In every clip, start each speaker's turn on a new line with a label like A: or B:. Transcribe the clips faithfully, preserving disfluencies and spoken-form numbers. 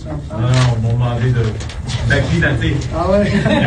A: Ah non, on m'a demandé de d'acclimater.
B: Ah ouais?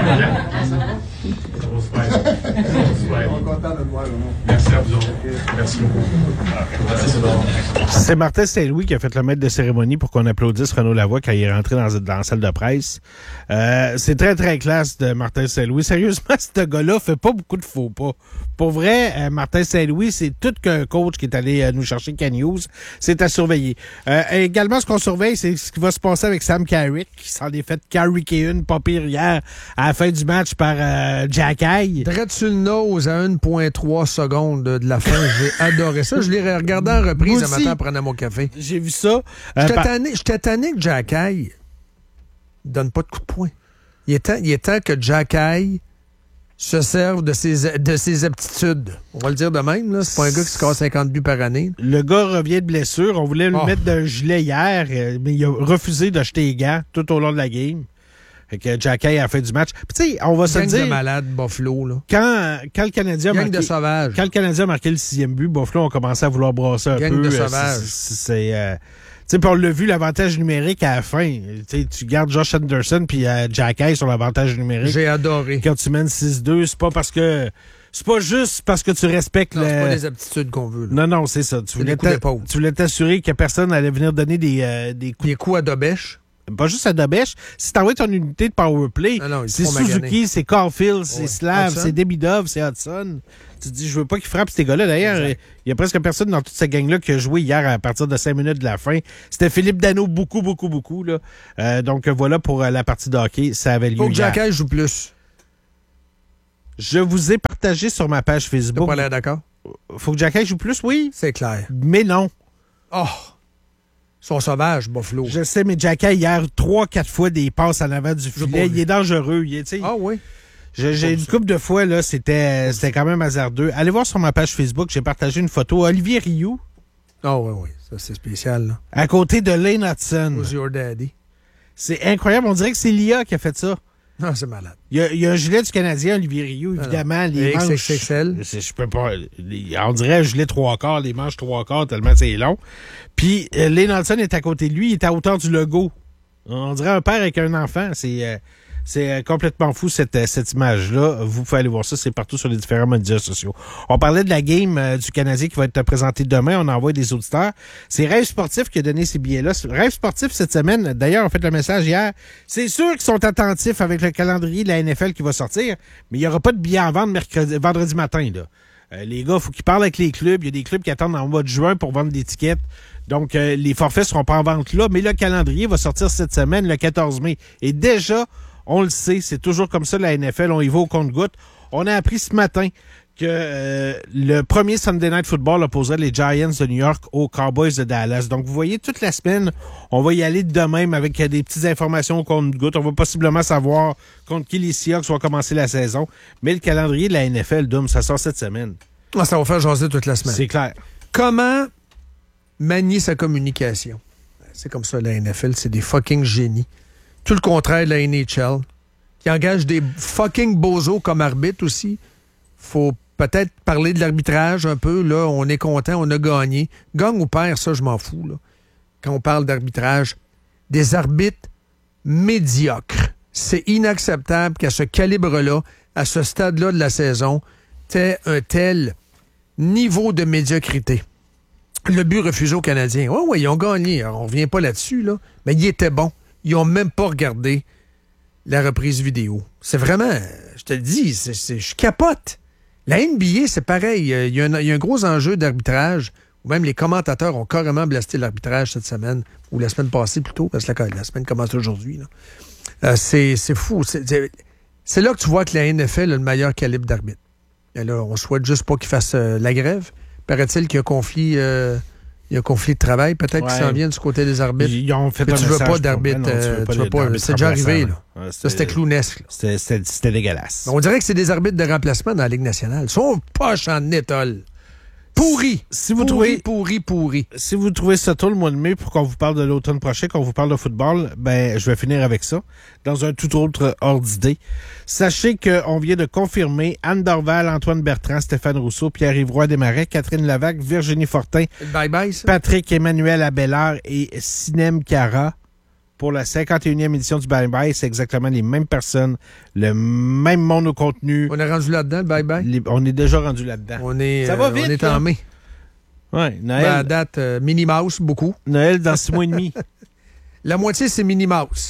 A: Ça va super. Ça va super.
B: On est content de te voir, non?
A: Merci à vous autres. Merci beaucoup. Merci, c'est bon.
C: C'est Martin Saint-Louis qui a fait le maître de cérémonie pour qu'on applaudisse Renaud Lavoie quand il est rentré dans, dans la salle de presse. Euh, c'est très, très classe de Martin Saint-Louis. Sérieusement, ce gars-là fait pas beaucoup de faux pas. Pour vrai, euh, Martin Saint-Louis, c'est tout qu'un coach qui est allé euh, nous chercher Can-News. C'est à surveiller. Euh, également, ce qu'on surveille, c'est ce qui va se passer avec Sam Carrick, qui s'en est fait carricker une, pas pire hier, à la fin du match par euh, Jack Hay.
D: Direct sur le nose à un virgule trois secondes de, de la fin. J'ai adoré ça. Je l'ai regardé en reprise ce matin en prenant mon café.
C: J'ai vu ça. Euh,
D: J'étais
C: par...
D: tanné, j'étais tanné que Jack Hay donne pas de coup de poing. Il est temps, il est temps que Jack Hay se serve de ses, de ses aptitudes. On va le dire de même, là. C'est pas un gars qui score cinquante buts par année.
C: Le gars revient de blessure. On voulait lui
D: oh.
C: mettre d'un gilet hier, mais il a refusé d'acheter les gants tout au long de la game. Fait que Jack Hay a fait du match. Puis tu sais, on va se
D: Gang
C: dire...
D: de malade, Buffalo, là.
C: Quand, quand le Canadien a
D: Gang
C: marqué...
D: de sauvages.
C: Quand le Canadien a marqué le sixième but, Buffalo a commencé à vouloir brasser un
D: Gang
C: peu.
D: de
C: Euh,
D: sauvages.
C: C'est... c'est euh, tu sais, puis on l'a vu, l'avantage numérique à la fin. T'sais, tu gardes Josh Anderson puis euh, Jack Hay sur l'avantage numérique.
D: J'ai adoré.
C: Quand tu mènes six deux, c'est pas parce que... C'est pas juste parce que tu respectes
D: non,
C: le...
D: c'est pas les aptitudes qu'on veut. Là.
C: Non, non, c'est ça. Tu voulais, t'a... tu voulais t'assurer que personne allait venir donner des, euh, des coups...
D: Des coups à Dobèche.
C: Pas juste à Dobèche. Si t'envoies ton unité de powerplay,
D: ah non,
C: c'est Suzuki,
D: maganer.
C: c'est Caulfield, c'est
D: ouais.
C: Slav,
D: Hudson.
C: c'est Demidov, c'est Hudson. Tu te dis, je veux pas qu'il frappe ces gars-là. D'ailleurs, il y a presque personne dans toute cette gang-là qui a joué hier à partir de cinq minutes de la fin. C'était Philippe Danault, beaucoup, beaucoup, beaucoup. Là. Euh, donc voilà pour euh, la partie de hockey. Ça avait lieu
D: Faut que
C: hier.
D: Jack Hay joue plus.
C: Je vous ai partagé sur ma page Facebook.
D: T'as pas l'air d'accord?
C: Faut que Jack Hay joue plus, oui.
D: C'est clair.
C: Mais non.
D: Oh! Ils sont sauvages, Buffalo.
C: Je sais, mais Jack Hay, hier, trois, quatre fois des passes en avant du filet. Il est dangereux. Il est,
D: ah oui?
C: J'ai, j'ai une couple de fois, là, c'était, c'était quand même hasardeux. Allez voir sur ma page Facebook, j'ai partagé une photo. Olivier Rioux.
D: Ah oui, oui. Ça, c'est spécial, là.
C: À côté de Lane Hudson.
D: Who's your daddy?
C: C'est incroyable. On dirait que c'est l'I A qui a fait ça.
D: Ah, c'est malade.
C: Il y a, il y a un gilet du Canadien, Olivier Rioux, évidemment.
D: Ah
C: les manches.
D: X X L.
C: Je peux pas. Les, on dirait un gilet trois quarts, les manches trois quarts, tellement c'est long. Puis, euh, Lane Hudson est à côté de lui, il est à hauteur du logo. On dirait un père avec un enfant. C'est. Euh, C'est complètement fou, cette, cette image-là. Vous pouvez aller voir ça, c'est partout sur les différents médias sociaux. On parlait de la game euh, du Canadien qui va être présentée demain. On envoie des auditeurs. C'est Rêve Sportif qui a donné ces billets-là. Rêve Sportif, cette semaine, d'ailleurs, on fait le message hier. C'est sûr qu'ils sont attentifs avec le calendrier de la N F L qui va sortir, mais il n'y aura pas de billets en vente mercredi, vendredi matin, là. Euh, les gars, il faut qu'ils parlent avec les clubs. Il y a des clubs qui attendent en mois de juin pour vendre des tickets. Donc, euh, les forfaits ne seront pas en vente là, mais le calendrier va sortir cette semaine, le quatorze mai. Et déjà, on le sait, c'est toujours comme ça la N F L, on y va au compte-gouttes. On a appris ce matin que euh, le premier Sunday Night Football opposerait les Giants de New York aux Cowboys de Dallas. Donc, vous voyez, toute la semaine, on va y aller de même avec des petites informations au compte-gouttes. On va possiblement savoir contre qui les Seahawks vont commencer la saison. Mais le calendrier de la N F L, Dom, ça sort cette semaine.
D: Ah, ça va faire jaser toute la semaine.
C: C'est clair.
D: Comment manier sa communication? C'est comme ça, la N F L, c'est des fucking génies. Tout le contraire de la N H L, qui engage des fucking bozos comme arbitre aussi. Faut peut-être parler de l'arbitrage un peu. Là, on est content, on a gagné. Gagne ou perd, ça, je m'en fous. Là. Quand on parle d'arbitrage, des arbitres médiocres. C'est inacceptable qu'à ce calibre-là, à ce stade-là de la saison, t'aies un tel niveau de médiocrité. Le but refusé aux Canadiens. Oui, oui, ils ont gagné. Alors, on revient pas là-dessus, là. Mais il était bon. Ils n'ont même pas regardé la reprise vidéo. C'est vraiment, je te le dis, c'est, c'est, je capote. La N B A, c'est pareil. Il y a un, il y a un gros enjeu d'arbitrage, où même les commentateurs ont carrément blasté l'arbitrage cette semaine, ou la semaine passée plutôt, parce que la, la semaine commence aujourd'hui. Là. Euh, c'est, c'est fou. C'est, c'est, c'est là que tu vois que la N F L a le meilleur calibre d'arbitre. Et là, on souhaite juste pas qu'ils fassent euh, la grève. Paraît-il qu'il y a un conflit... Euh, Il y a un conflit de travail, peut-être, ouais. qui s'en vient du côté des arbitres.
C: Ils ont fait
D: mais
C: un
D: tu veux pas d'arbitre.
C: Non, tu veux pas
D: tu veux pas, c'est déjà arrivé, là. Ouais, ça, c'était clownesque.
C: C'était, c'était, c'était dégueulasse.
D: On dirait que c'est des arbitres de remplacement dans la Ligue nationale. Ils sont poches en étole. Pourri.
C: Si vous
D: pourri,
C: trouvez,
D: pourri, pourri.
C: Si vous trouvez ça tôt le mois de mai pour qu'on vous parle de l'automne prochain, qu'on vous parle de football, ben, je vais finir avec ça. Dans un tout autre ordre d'idée. Sachez qu'on vient de confirmer Anne Dorval, Antoine Bertrand, Stéphane Rousseau, Pierre-Yves Roy Desmarais, Catherine Levac, Virginie Fortin,
D: bye bye, ça.
C: Patrick Emmanuel Abellard et Sinem Cara pour la cinquante et unième édition du Bye Bye. C'est exactement les mêmes personnes, le même monde au contenu.
D: On est rendu là-dedans, le bye-bye?
C: Les- on est déjà rendu là-dedans.
D: On est,
C: Ça va
D: euh,
C: vite,
D: on est
C: là.
D: en mai.
C: Ouais,
D: Ben,
C: Noël,
D: à date, euh, Minnie Mouse, beaucoup.
C: Noël dans six mois et demi.
D: La moitié, c'est Minnie Mouse.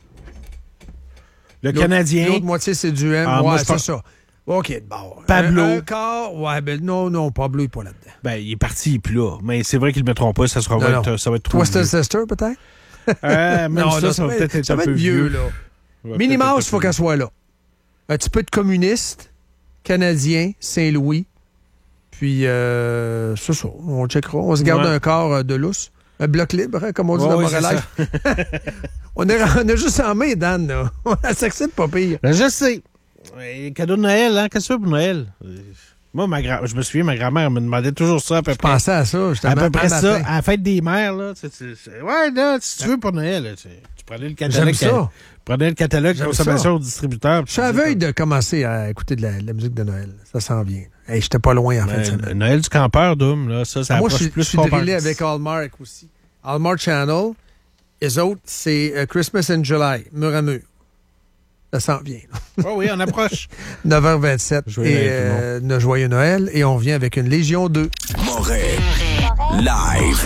C: Le
D: L'autre-
C: Canadien.
D: L'autre moitié, c'est du M.
C: Ah,
D: ouais,
C: moi, je
D: c'est
C: pense-
D: ça. OK, bon.
C: Pablo.
D: Un, un quart, ouais, ben non, non, Pablo n'est pas là-dedans.
C: Ben, il est parti, il est plus là. Mais c'est vrai qu'ils ne le mettront pas. Ça, sera,
D: Non,
C: va,
D: non.
C: être, ça va être trop
D: Twisted
C: vieux.
D: Sister, peut-être?
C: Euh, même ça, ça, va peut-être être
D: ça
C: un
D: va
C: peu
D: être vieux,
C: vieux.
D: là.
C: Ça va
D: Minnie
C: peut-être être
D: Mouse,
C: un
D: il faut
C: peu
D: qu'elle soit là. Un petit peu de communiste, canadien, Saint-Louis. Puis, euh, c'est ça. On checkera. On se garde
C: Ouais.
D: un corps euh, de lousse. Un bloc libre, hein, comme on dit
C: Ouais,
D: dans
C: ouais,
D: Montréal.
C: c'est
D: on, est, on est juste en mai, Dan. Là. On s'accepte pas pire.
C: Ben, je sais. Et cadeau de Noël, hein? Qu'est-ce que tu veux pour Noël? Euh, Moi, ma grand... je me souviens, ma grand-mère me demandait toujours ça à peu
D: Je
C: près.
D: pensais à ça, justement.
C: À peu près
D: un
C: ça,
D: matin.
C: à la fête des mères, là. Tu, tu- tu- ouais, là, si tu veux pour Noël, là, tu, tu prenais le catalogue.
D: J'aime ça.
C: Tu prenais le catalogue
D: J'aime
C: consommation
D: ça.
C: au distributeur.
D: Je suis à la veille de commencer à écouter de la, de la musique de Noël. Ça s'en vient. Hey, j'étais pas loin en fin de
C: Ben,
D: semaine.
C: Noël du campeur, Doom, là. Ça, ça
D: Moi, je
C: approche
D: suis,
C: plus
D: je suis
C: qu'on
D: drillé
C: pense.
D: avec Hallmark aussi. Hallmark Channel, les autres, c'est euh, Christmas in July, mur à mur. Ça s'en vient. là.
C: Oh oui, on approche.
D: neuf heures vingt-sept.
C: Joyeux
D: et
C: Noël, tout le monde.
D: euh, de Joyeux Noël. Et on vient avec une Légion deux.
B: Moret. Live.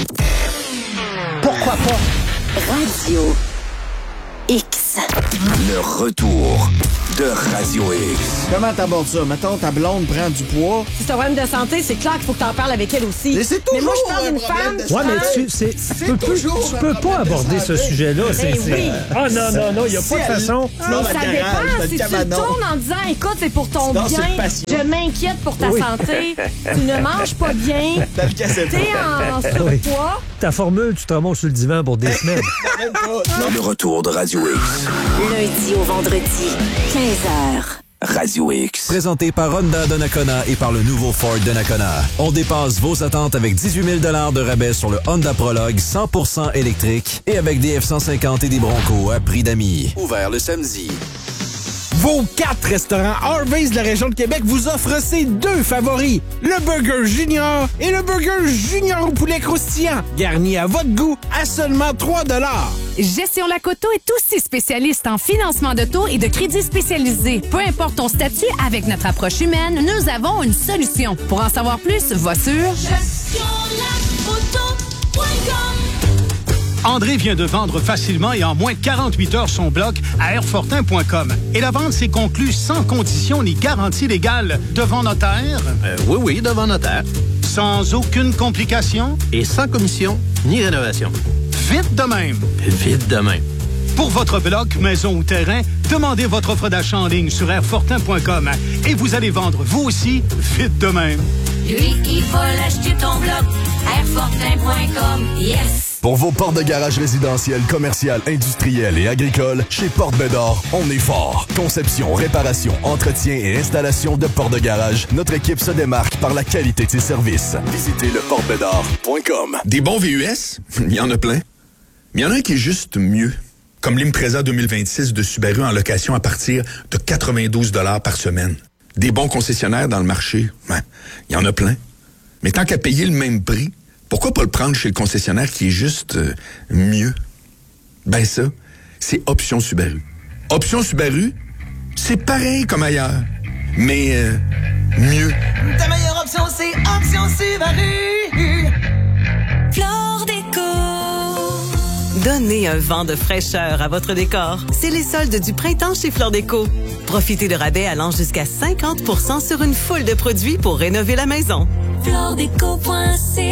E: Pourquoi pas? Radio X.
B: Le retour de Radio X.
F: Comment t'abordes ça? Mettons, ta blonde prend du poids.
G: Si c'est un problème de santé, c'est clair qu'il faut que t'en parles avec elle aussi.
F: Mais c'est
G: Mais moi, je
F: toujours
G: parle
F: un
G: d'une
F: problème
G: femme.
F: de
G: qui
F: santé.
H: Ouais, mais
G: parle-
H: tu, c'est, tu
F: C'est
H: peux,
F: toujours
H: tu
F: un
H: peux
F: problème
H: pas
F: de
H: aborder ce
F: santé.
H: sujet-là. C'est,
G: Ben
H: c'est-
G: oui.
H: Ah non, non, non, il n'y a pas de
F: elle-
H: façon.
G: Mais
F: dans
G: ça
F: le garage,
G: dépend.
F: dans le
G: Si tu le
F: cabanon.
G: tournes en disant, écoute, c'est pour ton
F: Sinon, c'est
G: bien,
F: le patient.
G: je m'inquiète pour ta santé, tu ne manges pas bien,
F: T'as vu qu'elle s'est
G: t'es en surpoids.
H: Ta formule, tu te remontes sur le divan pour des semaines.
F: même pas.
B: Le retour de Radio X.
E: Lundi au vendredi, quinze heures.
B: Radio X. Présenté par Honda Donnacona et par le nouveau Ford Donnacona. On dépasse vos attentes avec dix-huit mille dollars de rabais sur le Honda Prologue cent pour cent électrique et avec des F cent cinquante et des Broncos à prix d'amis. Ouvert le samedi.
C: Vos quatre restaurants Harvey's de la région de Québec vous offrent ces deux favoris. Le Burger Junior et le Burger Junior au poulet croustillant. Garni à votre goût à seulement trois dollars.
I: Gestion Lacoto est aussi spécialiste en financement d'auto et de crédits spécialisés. Peu importe ton statut, avec notre approche humaine, nous avons une solution. Pour en savoir plus, va sur
J: gestion lacoto point com.
K: André vient de vendre facilement et en moins de quarante-huit heures son bloc à airfortin point com. Et la vente s'est conclue sans condition ni garantie légale devant notaire.
L: Euh, oui, oui, devant notaire.
K: Sans aucune complication.
L: Et sans commission ni rénovation.
K: Vite de même.
L: Vite demain.
K: Pour votre bloc, maison ou terrain, demandez votre offre d'achat en ligne sur airfortin point com et vous allez vendre vous aussi vite de même.
J: Lui, il va l'acheter ton bloc. airfortin point com. Yes!
M: Pour vos portes de garage résidentielles, commerciales, industrielles et agricoles, chez Porte Bédard, on est fort. Conception, réparation, entretien et installation de portes de garage, notre équipe se démarque par la qualité de ses services. Visitez le porte bédard point com.
N: Des bons V U S, il y en a plein. Mais il y en a un qui est juste mieux. Comme l'Impreza deux mille vingt-six de Subaru en location à partir de quatre-vingt-douze dollars par semaine. Des bons concessionnaires dans le marché, ben, il y en a plein. Mais tant qu'à payer le même prix, pourquoi pas le prendre chez le concessionnaire qui est juste euh, mieux? Ben ça, c'est Option Subaru. Option Subaru, c'est pareil comme ailleurs, mais euh, mieux.
J: Ta meilleure option, c'est Option Subaru. Flore Déco.
O: Donnez un vent de fraîcheur à votre décor. C'est les soldes du printemps chez Flore Déco. Profitez de rabais allant jusqu'à cinquante pour cent sur une foule de produits pour rénover la maison.
J: flore déco point c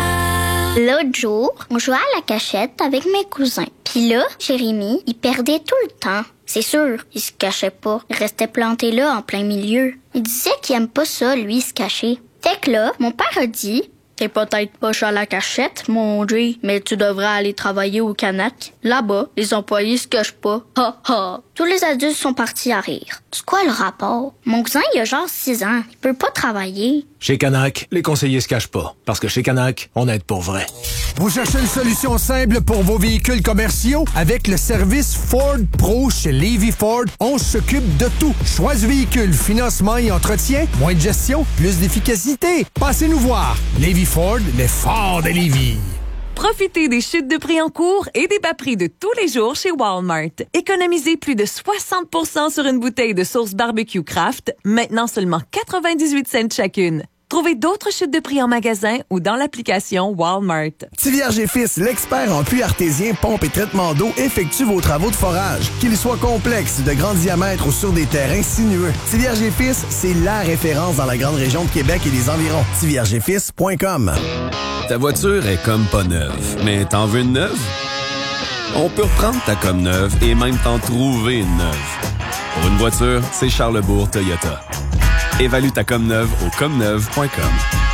J: a.
P: L'autre jour, on jouait à la cachette avec mes cousins. Puis là, Jérémy, il perdait tout le temps. C'est sûr, il se cachait pas. Il restait planté là en plein milieu. Il disait qu'il aime pas ça, lui, se cacher. Fait que là, mon père a dit... T'es peut-être poche à la cachette, mon Jay, mais tu devrais aller travailler au Canac. Là-bas, les employés se cachent pas. Ha ha. Tous les adultes sont partis à rire. C'est quoi le rapport? Mon cousin, il a genre six ans. Il peut pas travailler.
L: Chez Canac, les conseillers se cachent pas. Parce que chez Canac, on aide pour vrai.
D: Vous cherchez une solution simple pour vos véhicules commerciaux? Avec le service Ford Pro chez Levy Ford, on s'occupe de tout. Choix du véhicule, financement et entretien, moins de gestion, plus d'efficacité. Passez nous voir. Levy Ford, les forts de Lévis.
Q: Profitez des chutes de prix en cours et des bas prix de tous les jours chez Walmart. Économisez plus de soixante pour cent sur une bouteille de sauce barbecue Kraft, maintenant seulement quatre-vingt-dix-huit cents chacune. Trouvez d'autres chutes de prix en magasin ou dans l'application Walmart.
R: Tivierge et Fils, l'expert en puits artésien, pompe et traitement d'eau, effectue vos travaux de forage. Qu'ils soient complexes, de grand diamètre ou sur des terrains sinueux. Tivierge et Fils, c'est la référence dans la grande région de Québec et les environs. tivierge et fils point com.
S: Ta voiture est comme pas neuve, mais t'en veux une neuve? On peut reprendre ta comme neuve et même t'en trouver une neuve. Pour une voiture, c'est Charlebourg Toyota. Évalue ta comme neuve au comme neuve point com.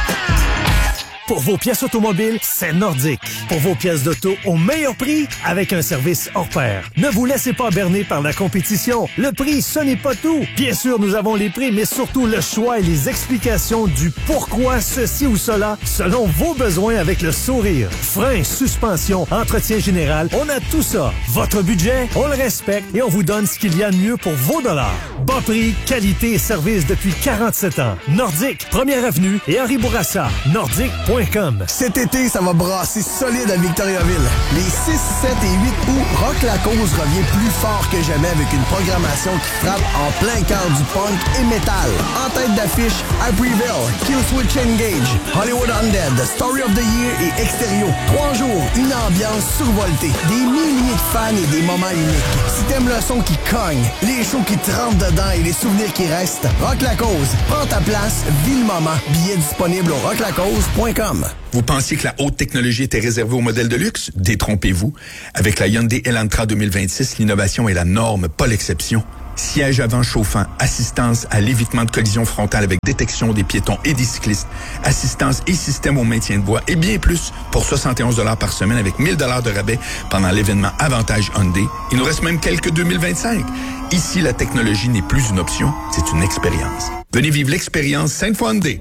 H: Pour vos pièces automobiles, c'est Nordique. Pour vos pièces d'auto au meilleur prix, avec un service hors pair. Ne vous laissez pas berner par la compétition. Le prix, ce n'est pas tout. Bien sûr, nous avons les prix, mais surtout le choix et les explications du pourquoi ceci ou cela, selon vos besoins avec le sourire. Frein, suspension, entretien général, on a tout ça. Votre budget, on le respecte et on vous donne ce qu'il y a de mieux pour vos dollars. Bas prix, qualité et service depuis quarante-sept ans. Nordique, première avenue et Henri Bourassa. Nordique point com.
R: Cet été, ça va brasser solide à Victoriaville. Les six, sept et huit août, Rock la Cause revient plus fort que jamais avec une programmation qui frappe en plein cœur du punk et métal. En tête d'affiche, Hybrieville, Killswitch Engage, Hollywood Undead, Story of the Year et Extérieur. Trois jours, une ambiance survoltée, des milliers de fans et des moments uniques. Si t'aimes le son qui cogne, les shows qui te rentrent dedans et les souvenirs qui restent, Rock la Cause, prends ta place, vis le moment. Billets disponibles au rock la cause point com.
N: Vous pensiez que la haute technologie était réservée aux modèles de luxe? Détrompez-vous. Avec la Hyundai Elantra deux mille vingt-six, l'innovation est la norme, pas l'exception. Siège avant chauffant, assistance à l'évitement de collision frontale avec détection des piétons et des cyclistes, assistance et système au maintien de voie et bien plus pour soixante et onze dollars par semaine avec mille dollars de rabais pendant l'événement Avantage Hyundai. Il nous reste même quelques deux mille vingt-cinq. Ici, la technologie n'est plus une option, c'est une expérience. Venez vivre l'expérience Sainte-Foy Hyundai.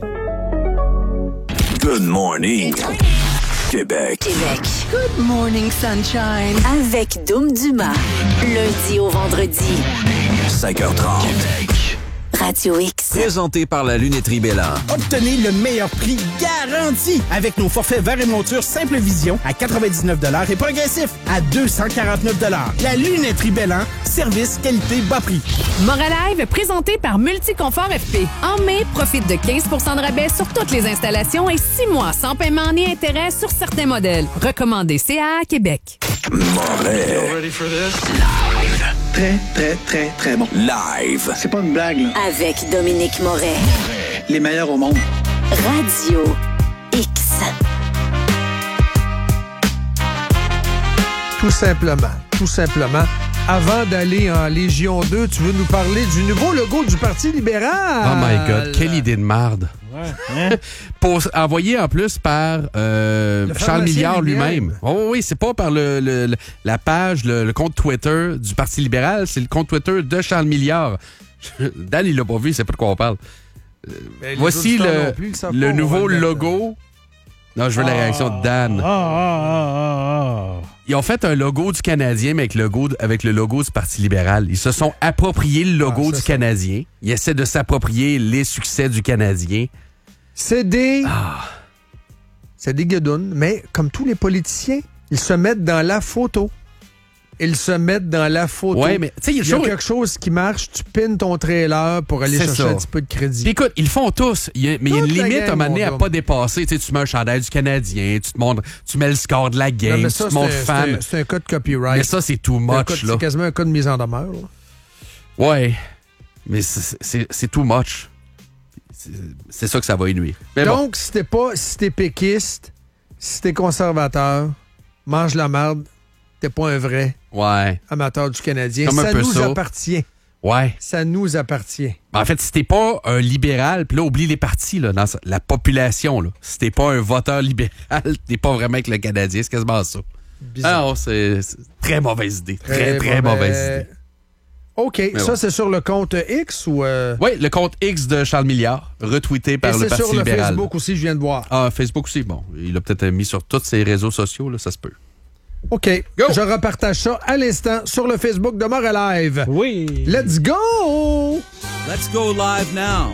T: Good morning, Québec.
E: Québec.
J: Good morning, sunshine.
E: Avec Dom Dumas. Lundi au vendredi.
T: cinq heures trente.
E: Radio X.
B: Présenté par la lunetterie Bélan.
U: Obtenez le meilleur prix garanti avec nos forfaits verre et monture Simple Vision à quatre-vingt-dix-neuf dollars et progressif à deux cent quarante-neuf dollars. La lunetterie Bélan, service, qualité, bas prix.
I: Moralive, présenté par Multiconfort F P. En mai, profite de quinze pour cent de rabais sur toutes les installations et six mois sans paiement ni intérêt sur certains modèles. Recommandé C A A Québec.
T: Moret.
A: Ready for this?
F: Live. Très, très, très, très bon.
T: Live.
F: C'est pas une blague, là.
E: Avec Dominique Moret.
F: Les meilleurs au monde.
E: Radio X.
D: Tout simplement, tout simplement. Avant d'aller en Légion deux, tu veux nous parler du nouveau logo du Parti libéral?
V: Oh my God, quelle idée de marde.
C: Ouais, hein?
V: Pour, envoyé en plus par euh, Charles Milliard lui-même. Oh, oui, c'est pas par le, le, la page, le, le compte Twitter du Parti libéral, c'est le compte Twitter de Charles Milliard. Dan, il l'a pas vu, il sait pas de quoi on parle.
D: Ben,
V: Voici le,
D: plus,
V: le
D: pas,
V: nouveau logo. Non, je veux ah, la réaction de Dan.
C: Ah, ah, ah, ah.
V: Ils ont fait un logo du Canadien, mais avec le logo, avec le logo du Parti libéral. Ils se sont appropriés le logo ah, du ça. Canadien. Ils essaient de s'approprier les succès du Canadien.
D: C'est des...
V: Ah.
D: C'est des guedounes, mais comme tous les politiciens, ils se mettent dans la photo. Ils se mettent dans la photo.
V: Ouais, mais tu sais, il
D: y a quelque chose qui marche, tu pines ton trailer pour aller chercher ça. Un petit peu de crédit.
V: Puis écoute, ils le font tous, il y a, mais il y a une limite à un moment donné à pas dépasser. Tu sais, tu mets un chandail du Canadien, tu te montres, tu mets le score de la game, non, ça, tu te montres fan.
D: C'est un, un cas de copyright.
V: Mais ça, c'est too much.
D: C'est, c'est quasiment un cas de mise en demeure. Là.
V: Ouais, mais c'est, c'est, c'est too much. C'est, c'est ça que ça va nuire. Mais
D: donc,
V: bon.
D: si t'es pas, si t'es péquiste, si t'es conservateur, mange la merde. T'es pas un vrai
V: ouais.
D: amateur du Canadien.
V: Comme
D: ça nous
V: ça.
D: appartient.
V: Ouais.
D: Ça nous appartient.
V: En fait, si t'es pas un libéral, puis là, oublie les partis, là, dans la population, là. Si t'es pas un voteur libéral, t'es pas vraiment avec le Canadien. C'est quasiment ça. Bizarre. Alors, c'est, c'est très mauvaise idée. Très, très, très mauvaise idée.
D: OK. Mais ça, bon. C'est sur le compte X ou... Euh...
V: Oui, le compte X de Charles Milliard, retweeté par
D: Et
V: le Parti libéral.
D: c'est sur le Facebook aussi, je viens de voir.
V: Ah, Facebook aussi, bon. Il l'a peut-être mis sur tous ses réseaux sociaux, là, ça se peut.
D: OK. Go. Je repartage ça à l'instant sur le Facebook de Moralive.
C: Oui.
D: Let's go!
W: Let's go live now.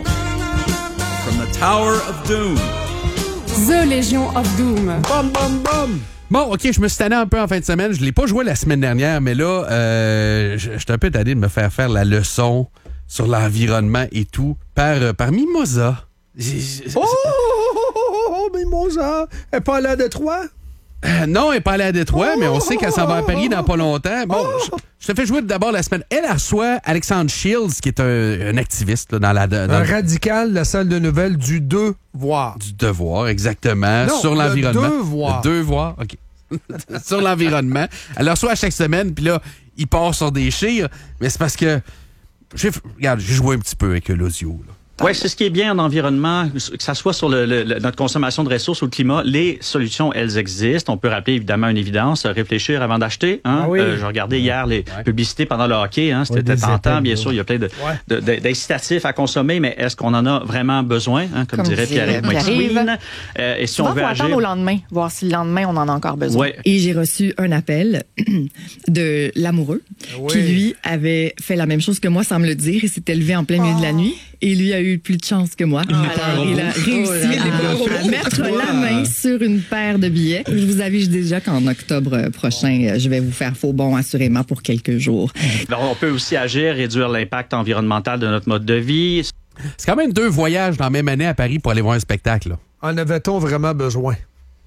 W: From the Tower of Doom.
G: The Legion of Doom.
D: Bum, bum, bum.
V: Bon, OK, je me suis tanné un peu en fin de semaine. Je l'ai pas joué la semaine dernière, mais là, euh, j'étais un peu tanné de me faire faire la leçon sur l'environnement et tout par, euh, par Mimosa.
D: Oh, oh, oh, oh, oh, Mimosa! Elle est pas allée à Détroit?
V: Euh, non, elle n'est pas allée à Détroit, oh, mais on sait qu'elle s'en va à Paris dans pas longtemps. Bon, oh. je, je te fais jouer d'abord la semaine. Elle reçoit Alexandre Shields, qui est un, un activiste là, dans la... Dans
D: un
V: le...
D: radical de la salle de nouvelles du Devoir.
V: Du Devoir, exactement.
D: Non,
V: sur l'environnement.
D: Le Devoir.
V: Le Devoir, OK. Sur l'environnement. Elle le reçoit à chaque semaine, puis là, il part sur des chires, mais c'est parce que... J'ai, regarde, j'ai joué un petit peu avec l'audio, là.
K: Oui, c'est ce qui est bien en environnement, que ça soit sur le, le, notre consommation de ressources ou le climat, les solutions, elles existent. On peut rappeler évidemment une évidence, réfléchir avant d'acheter. Hein?
D: Ah oui.
K: euh, je regardais hier les ouais. publicités pendant le hockey, hein? C'était ouais, tentant, bien sûr, il y a plein de, ouais. de, de, d'incitatifs à consommer, mais est-ce qu'on en a vraiment besoin, hein? comme, comme dirait Pierre-Yves McSween? Euh, et si
M: Souvent,
K: on veut
M: faut
K: agir...
M: attendre au lendemain, voir si le lendemain, on en a encore besoin.
K: Ouais.
O: Et j'ai reçu un appel de l'amoureux oui. qui, lui, avait fait la même chose que moi sans me le dire et s'était levé en plein milieu oh. de la nuit. Et lui a eu plus de chance que moi. Il Alors, il a réussi oh à mettre la main sur une paire de billets. Je vous avise déjà qu'en octobre prochain, je vais vous faire faux bond assurément pour quelques jours.
K: Alors, on peut aussi agir, réduire l'impact environnemental de notre mode de vie.
V: C'est quand même deux voyages dans la même année à Paris pour aller voir un spectacle. Là.
D: En avait-on vraiment besoin?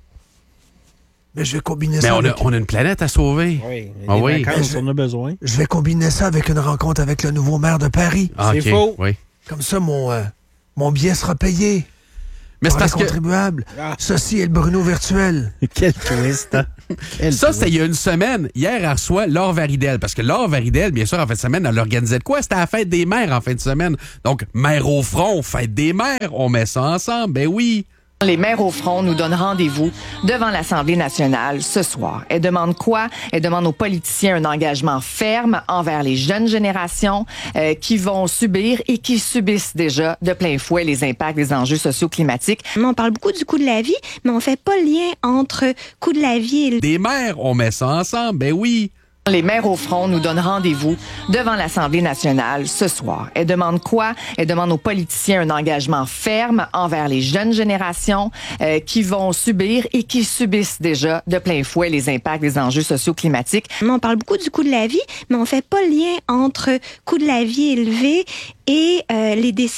D: Mais je vais combiner
V: Mais
D: ça
V: on,
D: avec...
V: a, on a une planète à sauver.
C: Oui,
V: ah oui.
C: Vacances, on a besoin.
D: Je vais combiner ça avec une rencontre avec le nouveau maire de Paris.
V: Ah,
C: c'est
V: okay.
C: faux.
V: Oui.
D: Comme ça, mon, euh, mon billet sera payé.
V: Mais c'est parce que...
D: contribuable. Ah. Ceci est le Bruno virtuel.
C: Quel twist, hein? Quel
V: ça,
C: twist.
V: c'était il y a une semaine. Hier, elle reçoit Laure Varidel. Parce que Laure Varidel, bien sûr, en fin de semaine, elle organisait de quoi? C'était la fête des mères en fin de semaine. Donc, mère au front, fête des mères, on met ça ensemble. Ben oui.
M: Les maires au front nous donnent rendez-vous devant l'Assemblée nationale ce soir. Elles demandent quoi? Elles demandent aux politiciens un engagement ferme envers les jeunes générations euh, qui vont subir et qui subissent déjà de plein fouet les impacts des enjeux socio-climatiques.
X: On parle beaucoup du coût de la vie, mais on fait pas le lien entre coût de la vie et le...
V: Des mères, on met ça ensemble, ben oui.
M: Les maires au front nous donnent rendez-vous devant l'Assemblée nationale ce soir. Elles demandent quoi? Elles demandent aux politiciens un engagement ferme envers les jeunes générations euh, qui vont subir et qui subissent déjà de plein fouet les impacts des enjeux socio-climatiques.
X: On parle beaucoup du coût de la vie, mais on fait pas le lien entre coût de la vie élevé et euh, les décisions